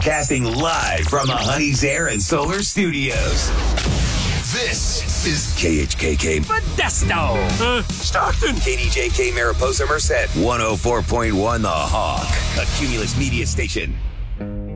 Casting live from the Honey's Air and Solar Studios. This is KHKK Modesto. Stockton. KDJK Mariposa Merced. 104.1 The Hawk. A Cumulus Media Station.